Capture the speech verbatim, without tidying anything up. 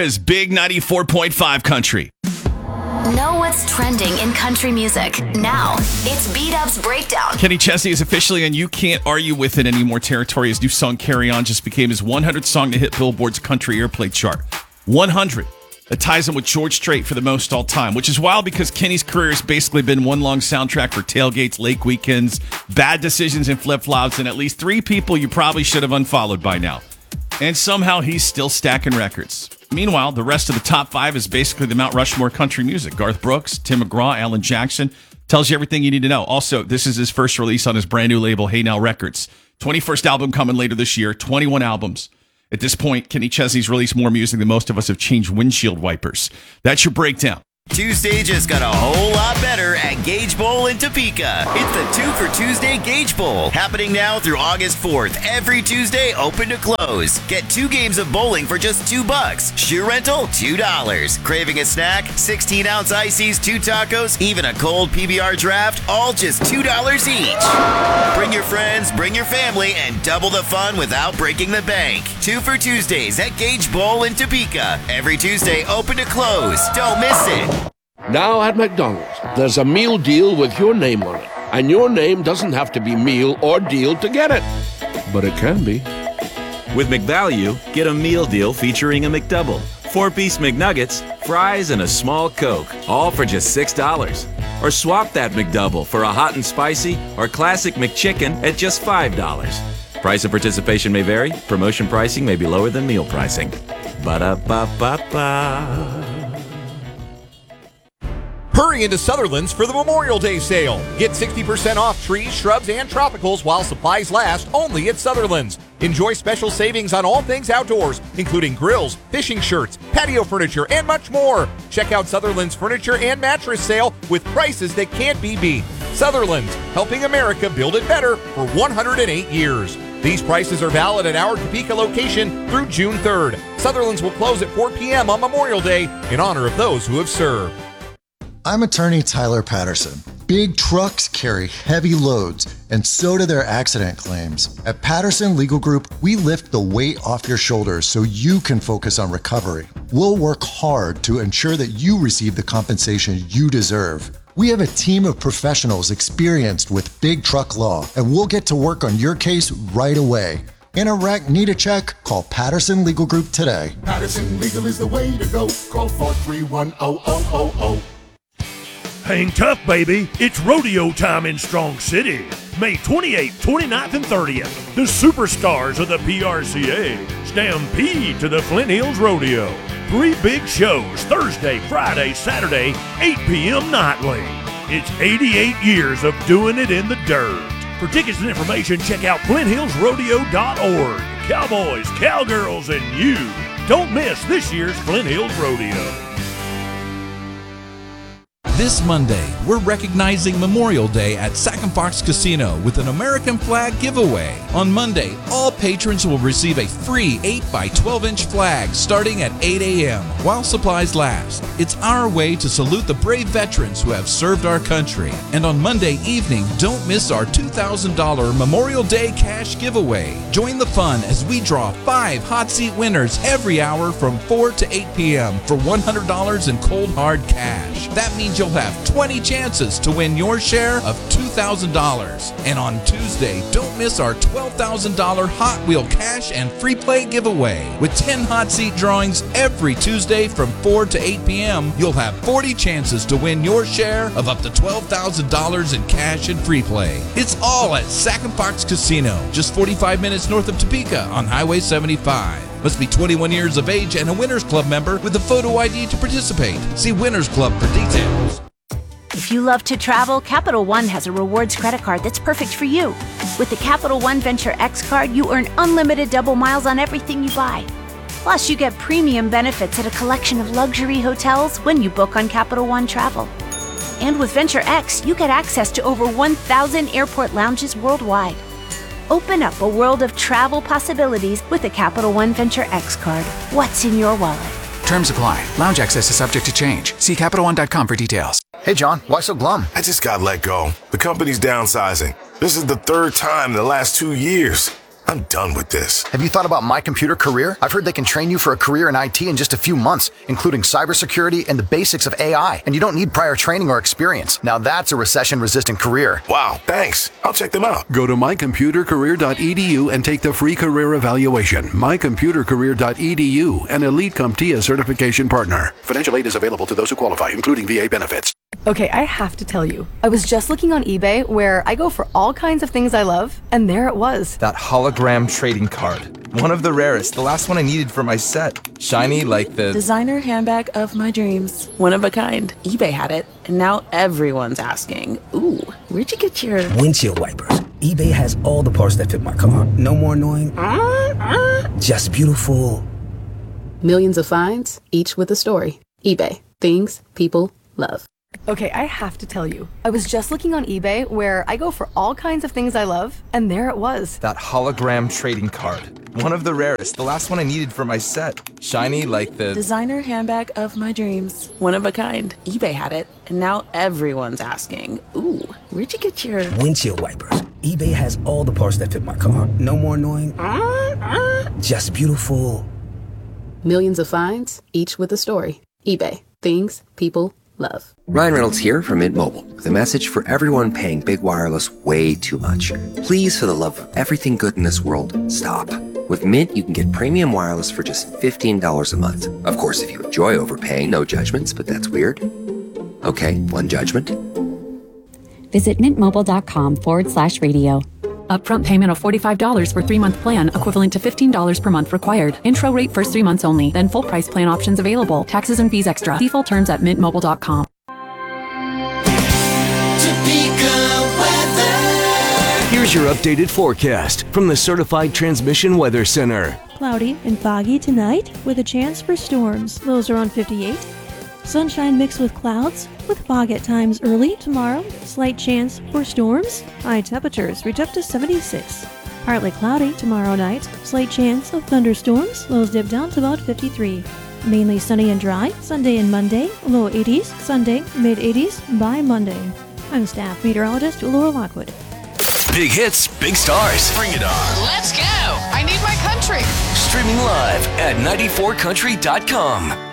Is Big ninety-four point five Country. Know what's trending in country music. Now, it's B-Dub's Breakdown. Kenny Chesney is officially on You Can't Argue With It Anymore territory. His new song, Carry On, just became his one hundredth song to hit Billboard's country airplay chart. one hundred. That ties him with George Strait for the most all time, which is wild because Kenny's career has basically been one long soundtrack for tailgates, lake weekends, bad decisions and flip-flops, and at least three people you probably should have unfollowed by now. And somehow he's still stacking records. Meanwhile, the rest of the top five is basically the Mount Rushmore country music. Garth Brooks, Tim McGraw, Alan Jackson. Tells you everything you need to know. Also, this is his first release on his brand new label, Hey Now Records. twenty-first album coming later this year. twenty-one albums. At this point, Kenny Chesney's released more music than most of us have changed windshield wipers. That's your breakdown. Tuesday just got a whole lot better at Gage Bowl in Topeka. It's the Two for Tuesday Gage Bowl, happening now through August fourth. Every Tuesday, open to close. Get two games of bowling for just two bucks. Shoe rental, two dollars. Craving a snack? sixteen ounce ices, two tacos, even a cold P B R draft, all just two dollars each. Bring your friends, bring your family, and double the fun without breaking the bank. Two for Tuesdays at Gage Bowl in Topeka. Every Tuesday, open to close. Don't miss it. Now at McDonald's, there's a meal deal with your name on it. And your name doesn't have to be meal or deal to get it. But it can be. With McValue, get a meal deal featuring a McDouble, four-piece McNuggets, fries, and a small Coke, all for just six dollars. Or swap that McDouble for a hot and spicy or classic McChicken at just five dollars. Price of participation may vary. Promotion pricing may be lower than meal pricing. Ba-da-ba-ba-ba. Hurry into Sutherland's for the Memorial Day sale. Get sixty percent off trees, shrubs, and tropicals while supplies last, only at Sutherland's. Enjoy special savings on all things outdoors, including grills, fishing shirts, patio furniture, and much more. Check out Sutherland's furniture and mattress sale with prices that can't be beat. Sutherland's, helping America build it better for one hundred eight years. These prices are valid at our Topeka location through June third. Sutherland's will close at four p.m. on Memorial Day in honor of those who have served. I'm attorney Tyler Patterson. Big trucks carry heavy loads, and so do their accident claims. At Patterson Legal Group, we lift the weight off your shoulders so you can focus on recovery. We'll work hard to ensure that you receive the compensation you deserve. We have a team of professionals experienced with big truck law, and we'll get to work on your case right away. In a wreck, need a check? Call Patterson Legal Group today. Patterson Legal is the way to go. Call four three one, zero zero zero zero. Hang tough, baby. It's rodeo time in Strong City. May twenty-eighth, twenty-ninth, and thirtieth. The superstars of the P R C A stampede to the Flint Hills Rodeo. Three big shows, Thursday, Friday, Saturday, eight p.m. nightly. It's eighty-eight years of doing it in the dirt. For tickets and information, check out flint hills rodeo dot org. Cowboys, cowgirls, and you. Don't miss this year's Flint Hills Rodeo. This Monday, we're recognizing Memorial Day at Sac and Fox Casino with an American flag giveaway. On Monday, all patrons will receive a free eight by twelve inch flag starting at eight a.m. while supplies last. It's our way to salute the brave veterans who have served our country. And on Monday evening, don't miss our two thousand dollars Memorial Day cash giveaway. Join the fun as we draw five hot seat winners every hour from four to eight p.m. for one hundred dollars in cold hard cash. That means you'll have twenty chances to win your share of two thousand dollars. And on Tuesday, don't miss our twelve thousand dollars Hot Wheel cash and free play giveaway. With ten hot seat drawings every Tuesday from four to eight p.m., you'll have forty chances to win your share of up to twelve thousand dollars in cash and free play. It's all at Sac and Fox Casino, just forty-five minutes north of Topeka on Highway seventy-five. Must be twenty-one years of age and a Winners Club member with a photo I D to participate. See Winners Club for details. If you love to travel, Capital One has a rewards credit card that's perfect for you. With the Capital One Venture X card, you earn unlimited double miles on everything you buy. Plus, you get premium benefits at a collection of luxury hotels when you book on Capital One Travel. And with Venture X, you get access to over one thousand airport lounges worldwide. Open up a world of travel possibilities with the Capital One Venture X card. What's in your wallet? Terms apply. Lounge access is subject to change. See Capital One dot com for details. Hey, John, why so glum? I just got let go. The company's downsizing. This is the third time in the last two years. I'm done with this. Have you thought about My Computer Career? I've heard they can train you for a career in I T in just a few months, including cybersecurity and the basics of A I. And you don't need prior training or experience. Now that's a recession-resistant career. Wow, thanks. I'll check them out. Go to my computer career dot e d u and take the free career evaluation. my computer career dot e d u, an Elite CompTIA certification partner. Financial aid is available to those who qualify, including V A benefits. Okay, I have to tell you, I was just looking on eBay where I go for all kinds of things I love, and there it was. That hologram trading card. One of the rarest, the last one I needed for my set. Shiny like the designer handbag of my dreams. One of a kind. eBay had it, and now everyone's asking, ooh, where'd you get your windshield wipers? eBay has all the parts that fit my car. No more annoying, uh, uh. just beautiful. Millions of finds, each with a story. eBay. Things people love. Okay, I have to tell you, I was just looking on eBay where I go for all kinds of things I love, and there it was. That hologram trading card. One of the rarest, the last one I needed for my set. Shiny like the designer handbag of my dreams. One of a kind. eBay had it, and now everyone's asking, ooh, where'd you get your windshield wipers? eBay has all the parts that fit my car. No more annoying, uh, uh. just beautiful. Millions of finds, each with a story. eBay. Things people love. Ryan Reynolds here from Mint Mobile with a message for everyone paying big wireless way too much. Please, for the love of everything good in this world, stop. With Mint, you can get premium wireless for just fifteen dollars a month. Of course, if you enjoy overpaying, no judgments, but that's weird. Okay, one judgment. Visit mintmobile.com forward slash radio. Upfront payment of forty-five dollars for three-month plan, equivalent to fifteen dollars per month required. Intro rate first three months only, then full price plan options available. Taxes and fees extra. See full terms at mint mobile dot com. Here's your updated forecast from the Certified Transmission Weather Center. Cloudy and foggy tonight with a chance for storms. Lows around fifty-eight. Sunshine mixed with clouds, with fog at times early tomorrow. Slight chance for storms. High temperatures reach up to seventy-six. Partly cloudy tomorrow night. Slight chance of thunderstorms. Lows dip down to about fifty-three. Mainly sunny and dry. Sunday and Monday. Low eighties. Sunday, mid eighties by Monday. I'm staff meteorologist Laura Lockwood. Big hits, big stars. Bring it on. Let's go. I need my country. Streaming live at ninety-four country dot com.